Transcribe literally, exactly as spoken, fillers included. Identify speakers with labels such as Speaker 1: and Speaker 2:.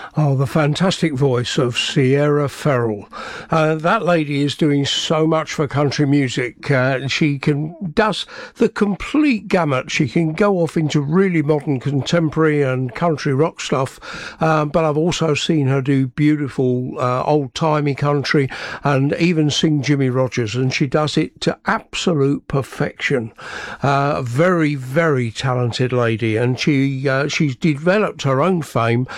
Speaker 1: Oh, the fantastic voice of Sierra Ferrell. Uh, that lady is doing so much for country music. Uh, she can does the complete gamut. She can go off into really modern contemporary and country rock stuff. Uh, but I've also seen her do beautiful uh, old-timey country and even sing Jimmy Rogers. And she does it to absolute perfection. Uh, a very, very talented lady. And she uh, she's developed her own fame